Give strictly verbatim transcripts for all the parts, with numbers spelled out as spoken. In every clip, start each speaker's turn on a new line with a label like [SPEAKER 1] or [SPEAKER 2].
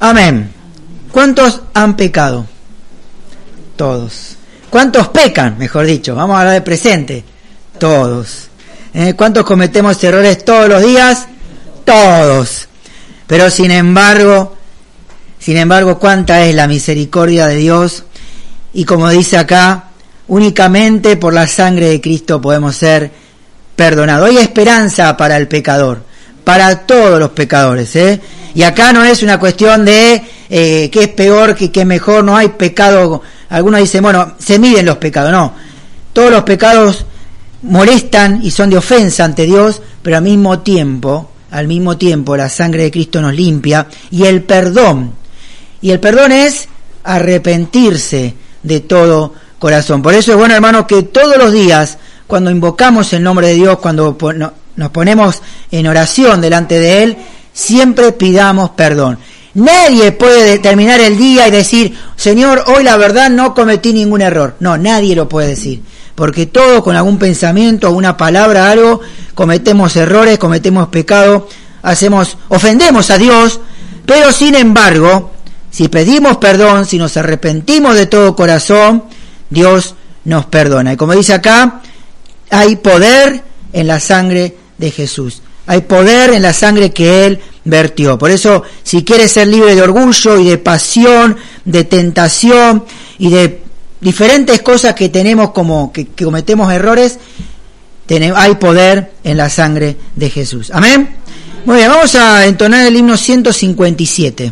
[SPEAKER 1] Amén. ¿Cuántos han pecado? Todos. ¿Cuántos pecan? Mejor dicho, vamos a hablar de presente. Todos. ¿Eh? ¿Cuántos cometemos errores todos los días? Todos. Pero sin embargo, sin embargo, ¿cuánta es la misericordia de Dios? Y como dice acá, únicamente por la sangre de Cristo podemos ser perdonados. Hay esperanza para el pecador, para todos los pecadores, ¿eh? Y acá no es una cuestión de eh, qué es peor, que qué es mejor, no hay pecado. Algunos dicen, bueno, se miden los pecados. No, todos los pecados molestan y son de ofensa ante Dios, pero al mismo tiempo, al mismo tiempo la sangre de Cristo nos limpia, y el perdón, y el perdón es arrepentirse de todo corazón. Por eso es bueno, hermanos, que todos los días, cuando invocamos el nombre de Dios, cuando nos ponemos en oración delante de Él, siempre pidamos perdón. Nadie puede terminar el día y decir, Señor, hoy la verdad no cometí ningún error. No, nadie lo puede decir. Porque todos con algún pensamiento, una palabra, algo, cometemos errores, cometemos pecado, hacemos, ofendemos a Dios, pero sin embargo, si pedimos perdón, si nos arrepentimos de todo corazón, Dios nos perdona. Y como dice acá, hay poder en la sangre de Jesús. Hay poder en la sangre que Él vertió. Por eso, si quieres ser libre de orgullo y de pasión, de tentación y de diferentes cosas que tenemos como que, que cometemos errores, tenemos, hay poder en la sangre de Jesús. Amén. Muy bien, vamos a entonar el himno ciento cincuenta y siete.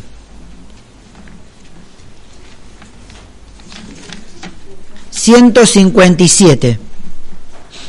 [SPEAKER 1] ciento cincuenta y siete.